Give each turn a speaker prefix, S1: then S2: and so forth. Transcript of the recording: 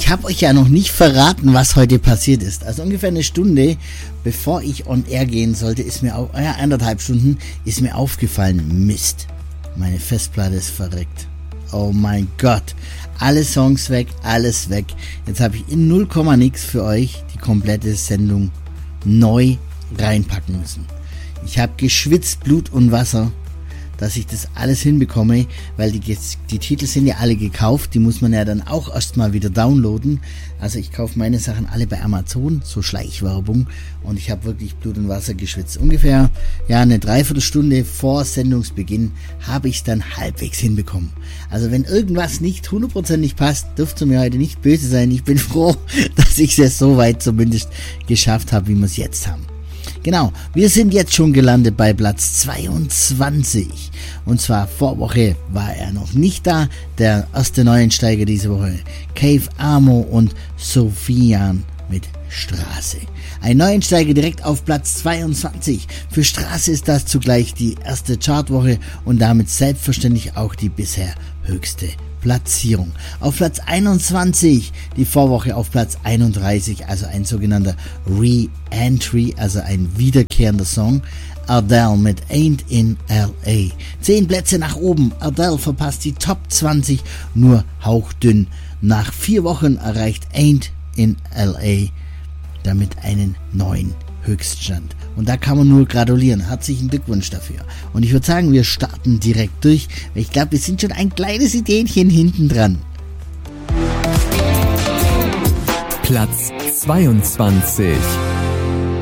S1: Ich habe euch ja noch nicht verraten, was heute passiert ist. Also ungefähr eine Stunde, bevor ich on air gehen sollte, ist mir auch, 1,5 Stunden, ist mir aufgefallen, Mist, meine Festplatte ist verreckt. Oh mein Gott, alle Songs weg, alles weg. Jetzt habe ich in 0, nix für euch die komplette Sendung neu reinpacken müssen. Ich habe geschwitzt, Blut und Wasser, dass ich das alles hinbekomme, weil die Titel sind ja alle gekauft, die muss man ja dann auch erstmal wieder downloaden. Also ich kaufe meine Sachen alle bei Amazon, so Schleichwerbung, und ich habe wirklich Blut und Wasser geschwitzt. Ungefähr eine Dreiviertelstunde vor Sendungsbeginn habe ich es dann halbwegs hinbekommen. Also wenn irgendwas nicht 100% passt, dürft ihr mir heute nicht böse sein. Ich bin froh, dass ich es so weit zumindest geschafft habe, wie wir es jetzt haben. Genau, wir sind jetzt schon gelandet bei Platz 22. Und zwar Vorwoche war er noch nicht da. Der erste Neuensteiger diese Woche, Cave Amo und Sophian mit Straße. Ein Neuensteiger direkt auf Platz 22. Für Straße ist das zugleich die erste Chartwoche und damit selbstverständlich auch die bisher höchste Platzierung. Auf Platz 21, die Vorwoche auf Platz 31, also ein sogenannter Re-Entry, also ein wiederkehrender Song. Adele mit Ain't in L.A. 10 Plätze nach oben. Adele verpasst die Top 20 nur hauchdünn. Nach 4 Wochen erreicht Ain't in L.A. damit einen neuen Höchststand. Und da kann man nur gratulieren. Herzlichen Glückwunsch dafür. Und ich würde sagen, wir starten direkt durch, weil ich glaube, wir sind schon ein kleines Ideenchen hinten dran.
S2: Platz 22.